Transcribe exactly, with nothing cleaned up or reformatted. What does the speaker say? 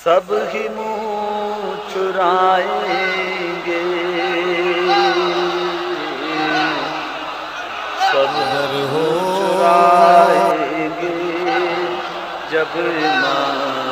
सब ही मुँह चुराएंगे, सब अगर हो चुराएंगे जब ईमान